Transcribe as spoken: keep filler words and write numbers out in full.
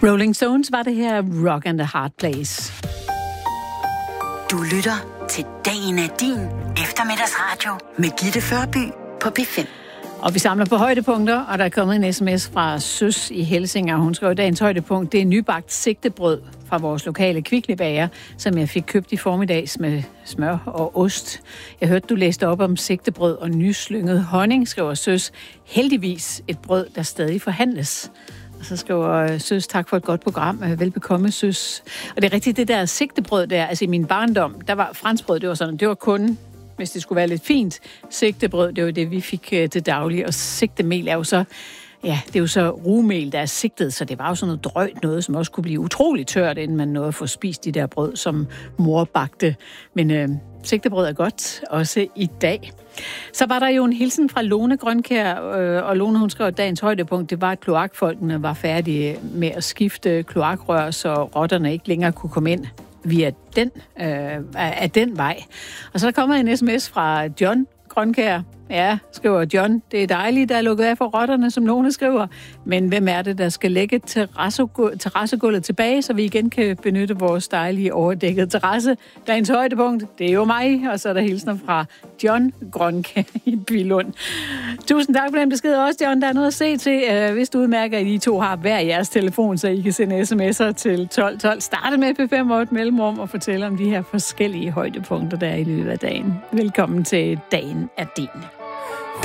Rolling Stones var det her Rock and a Hard Place. Du lytter til Dagen er din eftermiddagsradio med Gitte Førby på P fem. Og vi samler på højdepunkter, og der er kommet en sms fra Søs i Helsinger. Hun skrev, dagens højdepunkt, det er nybagt sigtebrød fra vores lokale kviklebager, som jeg fik købt i formiddags med smør og ost. Jeg hørte, du læste op om sigtebrød og nyslynget honning, skriver Søs. Heldigvis et brød, der stadig forhandles. Og så skriver Søs, tak for et godt program. Velbekomme, Søs. Og det er rigtigt, det der sigtebrød der, altså i min barndom, der var franskbrød, det var sådan, det var kun, hvis det skulle være lidt fint, sigtebrød, det var det, vi fik til daglig. Og sigtemel er jo så, ja, det er jo så rugmel, der er sigtet, så det var jo sådan noget drøjt noget, som også kunne blive utroligt tørt, inden man nåede at få spist de der brød, som mor bagte. Men øh, sigtebrød er godt, også i dag. Så var der jo en hilsen fra Lone Grønkær, øh, og Lone, hun skrev, at dagens højdepunkt, det var, at kloakfolkene var færdige med at skifte kloakrør, så rotterne ikke længere kunne komme ind via den, øh, af den vej. Og så er der kommet en sms fra John Grønkær. Ja, skriver John, det er dejligt, der er lukket af for rotterne, som nogen skriver. Men hvem er det, der skal lægge terrassegulvet tilbage, så vi igen kan benytte vores dejlige overdækkede terrasse? Dagens højdepunkt, det er jo mig, og så er der hilsner fra John Grønkær i Billund. Tusind tak for den besked også, John. Der er noget at se til, hvis du udmærker, at I to har hver jeres telefon, så I kan sende sms'er til tolv tolv. Starte med P fem og et mellemrum og fortælle om de her forskellige højdepunkter, der er i løbet af dagen. Velkommen til Dagen er din.